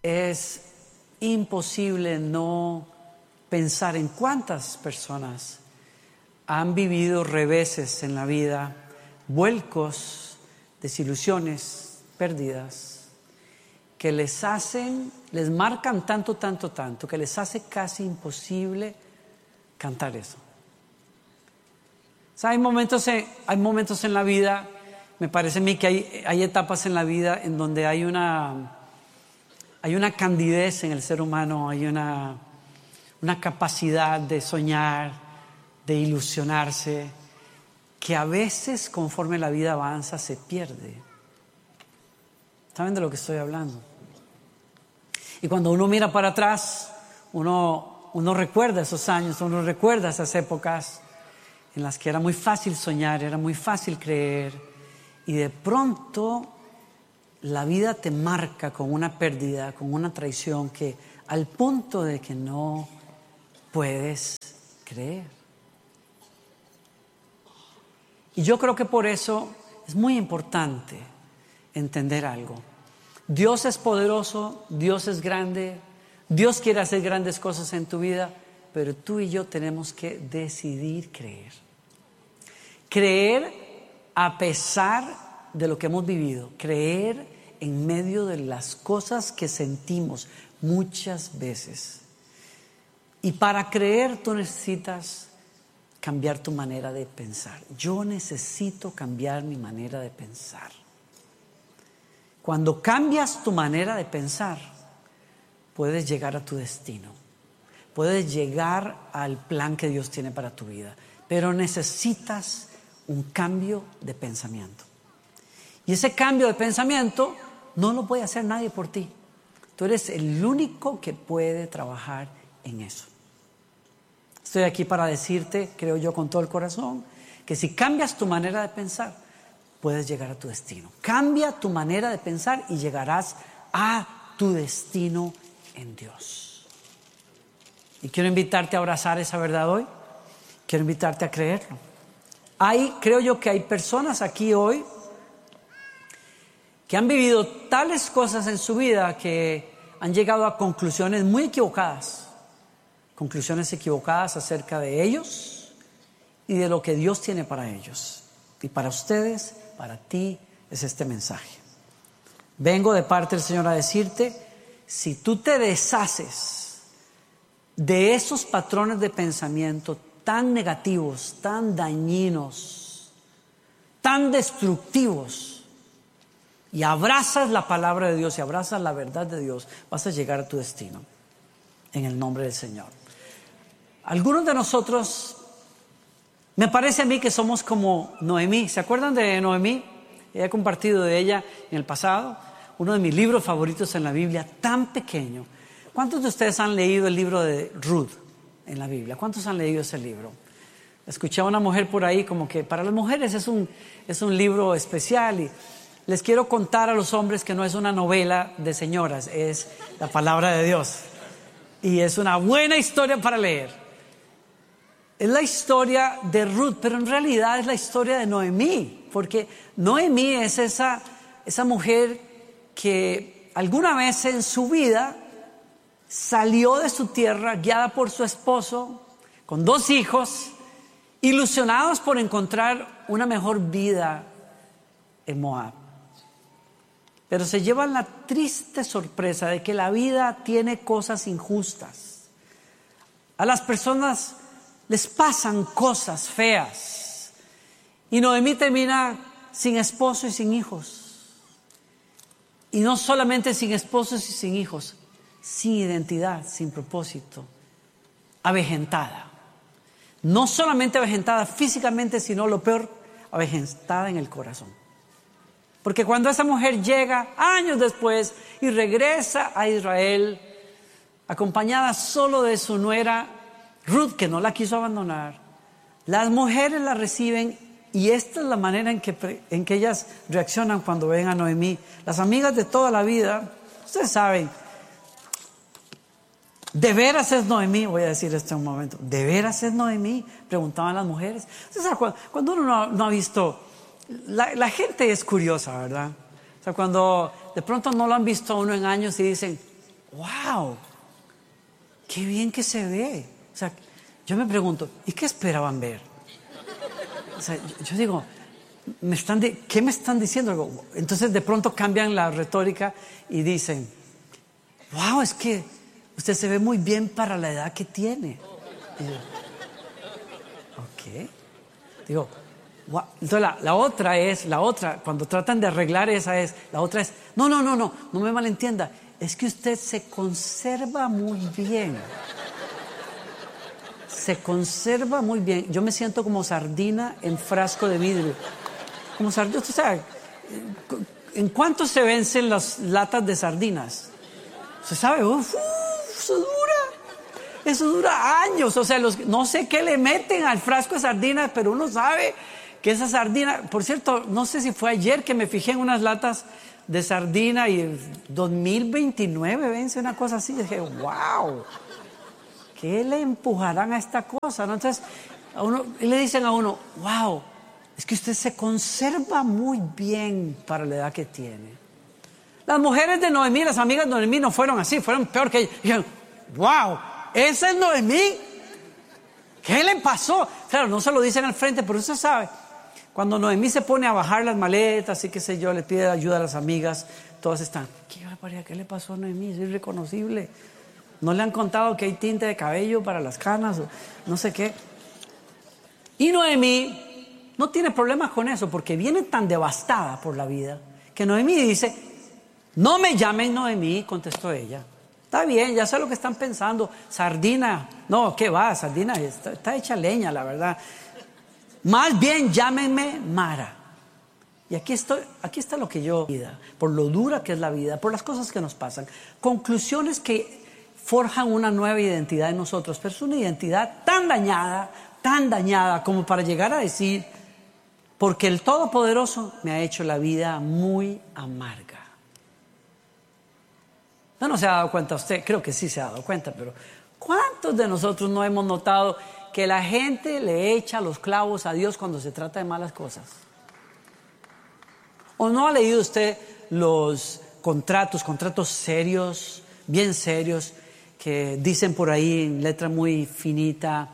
es imposible no pensar en cuántas personas han vivido reveses en la vida, vuelcos, desilusiones, pérdidas, que les marcan tanto, que les hace casi imposible cantar eso. O sea, hay momentos en la vida, me parece a mí que hay etapas en la vida en donde hay una candidez en el ser humano, hay una capacidad de soñar, de ilusionarse, que a veces conforme la vida avanza se pierde. ¿Saben de lo que estoy hablando? Y cuando uno mira para atrás, uno recuerda esos años, uno recuerda esas épocas en las que era muy fácil soñar, era muy fácil creer, y de pronto la vida te marca con una pérdida, con una traición, que al punto de que no puedes creer. Y yo creo que por eso es muy importante entender algo. Dios es poderoso, Dios es grande, Dios quiere hacer grandes cosas en tu vida, pero tú y yo tenemos que decidir creer. Creer a pesar de lo que hemos vivido, creer en medio de las cosas que sentimos muchas veces. Y para creer tú necesitas cambiar tu manera de pensar. Yo necesito cambiar mi manera de pensar. Cuando cambias tu manera de pensar, puedes llegar a tu destino. Puedes llegar al plan que Dios tiene para tu vida. Pero necesitas un cambio de pensamiento. Y ese cambio de pensamiento no lo puede hacer nadie por ti. Tú eres el único que puede trabajar en eso. Estoy aquí para decirte, creo yo con todo el corazón, que si cambias tu manera de pensar, puedes llegar a tu destino. Cambia tu manera de pensar y llegarás a tu destino en Dios. Y quiero invitarte a abrazar esa verdad hoy. Quiero invitarte a creerlo. Creo yo que hay personas aquí hoy que han vivido tales cosas en su vida que han llegado a conclusiones muy equivocadas. Conclusiones equivocadas acerca de ellos y de lo que Dios tiene para ellos. Y para ustedes, para ti, es este mensaje. Vengo de parte del Señor a decirte, si tú te deshaces de esos patrones de pensamiento tan negativos, tan dañinos, tan destructivos, y abrazas la palabra de Dios y abrazas la verdad de Dios, vas a llegar a tu destino en el nombre del Señor. Algunos de nosotros, me parece a mí que somos como Noemí. ¿Se acuerdan de Noemí? He compartido de ella en el pasado, uno de mis libros favoritos en la Biblia, tan pequeño. ¿Cuántos de ustedes han leído el libro de Ruth en la Biblia? ¿Cuántos han leído ese libro? Escuché a una mujer por ahí como que para las mujeres es un libro especial, y les quiero contar a los hombres que no es una novela de señoras, es la palabra de Dios. Y es una buena historia para leer. Es la historia de Ruth, pero en realidad es la historia de Noemí, porque Noemí es esa mujer que alguna vez en su vida salió de su tierra guiada por su esposo, con 2 hijos, ilusionados por encontrar una mejor vida en Moab. Pero se llevan la triste sorpresa de que la vida tiene cosas injustas. A las personas les pasan cosas feas. Y Noemí termina sin esposo y sin hijos. Y no solamente sin esposos y sin hijos, sin identidad, sin propósito, avejentada. No solamente avejentada físicamente, sino lo peor, avejentada en el corazón. Porque cuando esa mujer llega años después y regresa a Israel, acompañada solo de su nuera Ruth, que no la quiso abandonar, las mujeres la reciben, y esta es la manera en que ellas reaccionan cuando ven a Noemí. Las amigas de toda la vida, ustedes saben, ¿de veras es Noemí? Voy a decir esto en un momento. ¿De veras es Noemí? Preguntaban las mujeres. Ustedes saben, cuando uno no ha visto, la gente es curiosa, ¿verdad? O sea, cuando de pronto no lo han visto a uno en años y dicen, wow, qué bien que se ve. O sea, yo me pregunto, ¿y qué esperaban ver? O sea, yo digo, ¿qué me están diciendo? Entonces de pronto cambian la retórica y dicen, wow, es que usted se ve muy bien para la edad que tiene. Y yo, ok. Digo, wow. Entonces la otra, cuando tratan de arreglar la otra es, no me malentienda, es que usted se conserva muy bien. Se conserva muy bien. Yo me siento como sardina en frasco de vidrio. Como sardina, usted sabe, ¿en cuánto se vencen las latas de sardinas? ¿Se sabe? Eso dura años. O sea, no sé qué le meten al frasco de sardinas, pero uno sabe que esa sardina, por cierto, no sé si fue ayer que me fijé en unas latas de sardina y 2029 vence una cosa así. Y dije, wow, ¿qué le empujarán a esta cosa? ¿No? Entonces, le dicen a uno, wow, es que usted se conserva muy bien para la edad que tiene. Las mujeres de Noemí, las amigas de Noemí no fueron así, fueron peor que ella. Dijeron, wow, ¿esa es Noemí? ¿Qué le pasó? Claro, no se lo dicen al frente, pero usted sabe. Cuando Noemí se pone a bajar las maletas y qué sé yo, le pide ayuda a las amigas, todas están, ¿qué le pasó a Noemí? Es irreconocible. No le han contado que hay tinte de cabello para las canas o no sé qué. Y Noemí no tiene problemas con eso porque viene tan devastada por la vida que Noemí dice, no me llamen Noemí, contestó ella. Está bien, ya sé lo que están pensando. Sardina, no, ¿qué va? Sardina está hecha leña, la verdad. Más bien llámenme Mara. Y aquí está lo que yo vida, por lo dura que es la vida, por las cosas que nos pasan. Conclusiones que forjan una nueva identidad en nosotros, pero es una identidad tan dañada como para llegar a decir, porque el Todopoderoso me ha hecho la vida muy amarga. No se ha dado cuenta usted, creo que sí se ha dado cuenta, pero ¿cuántos de nosotros no hemos notado que la gente le echa los clavos a Dios cuando se trata de malas cosas? ¿O no ha leído usted los contratos serios, bien serios, que dicen por ahí en letra muy finita,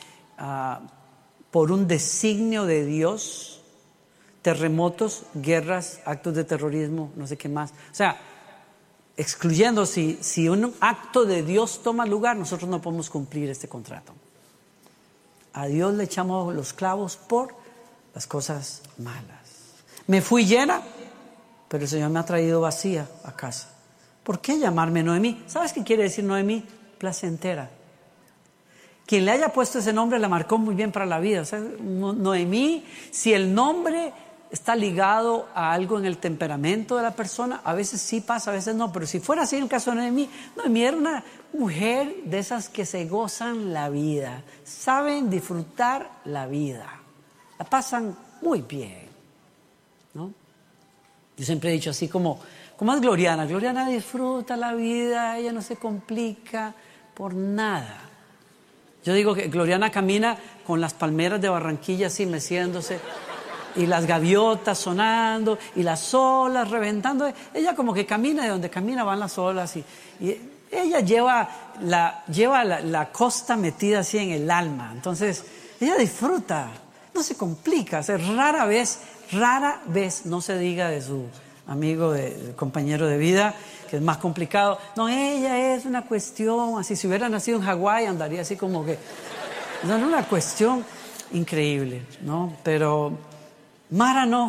por un designio de Dios, terremotos, guerras, actos de terrorismo, no sé qué más? O sea, excluyendo si un acto de Dios toma lugar, nosotros no podemos cumplir este contrato. A Dios le echamos los clavos por las cosas malas. Me fui llena, pero el Señor me ha traído vacía a casa. ¿Por qué llamarme Noemí? ¿Sabes qué quiere decir Noemí? Placentera. Quien le haya puesto ese nombre la marcó muy bien para la vida. O sea, Noemí, si el nombre está ligado a algo en el temperamento de la persona, a veces sí pasa, a veces no, pero si fuera así en el caso de Noemí era una mujer de esas que se gozan la vida, saben disfrutar la vida, la pasan muy bien, ¿no? Yo siempre he dicho así como es Gloriana disfruta la vida, ella no se complica por nada. Yo digo que Gloriana camina con las palmeras de Barranquilla así meciéndose, y las gaviotas sonando, y las olas reventando. Ella como que camina, de donde camina van las olas, y ella lleva la costa metida así en el alma. Entonces, ella disfruta, no se complica. O sea, rara vez, no se diga de su amigo, compañero de vida, que es más complicado. No, ella es una cuestión, así si hubiera nacido en Hawái andaría así como que... No, una cuestión increíble, ¿no? Pero... Mara no.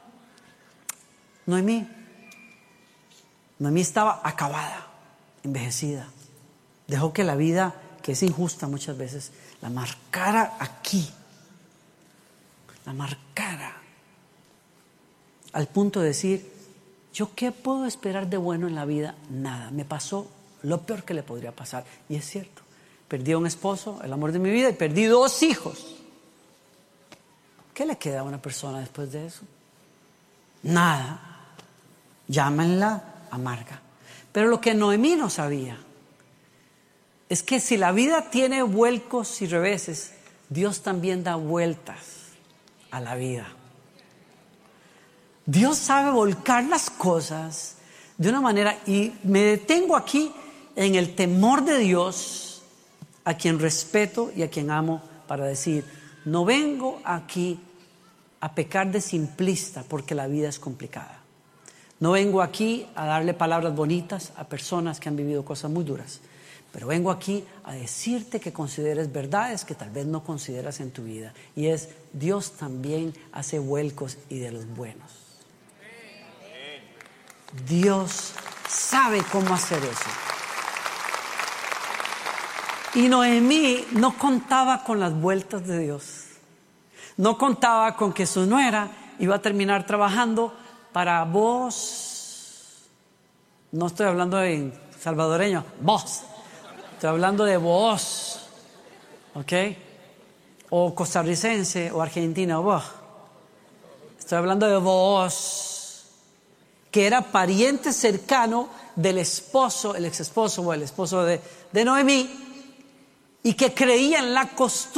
Noemí estaba acabada, envejecida. Dejó que la vida, que es injusta muchas veces, la marcara aquí. La marcara. Al punto de decir, ¿yo qué puedo esperar de bueno en la vida? Nada. Me pasó lo peor que le podría pasar. Y es cierto. Perdí a un esposo, el amor de mi vida, y perdí 2 hijos. ¿Qué le queda a una persona después de eso? Nada. Llámenla amarga. Pero lo que Noemí no sabía es que si la vida tiene vuelcos y reveses, Dios también da vueltas a la vida. Dios sabe volcar las cosas de una manera, y me detengo aquí en el temor de Dios, a quien respeto y a quien amo, para decir, no vengo aquí a pecar de simplista porque la vida es complicada. No vengo aquí a darle palabras bonitas a personas que han vivido cosas muy duras, pero vengo aquí a decirte que consideres verdades que tal vez no consideras en tu vida. Y es, Dios también hace vuelcos y de los buenos. Dios sabe cómo hacer eso. Y Noemí no contaba con las vueltas de Dios. No contaba con que su nuera iba a terminar trabajando para vos. No estoy hablando en salvadoreño, vos. Estoy hablando de vos, ¿ok? O costarricense, o argentina, o vos. Estoy hablando de vos, que era pariente cercano del esposo, el ex esposo o el esposo de Noemí, y que creía en la costumbre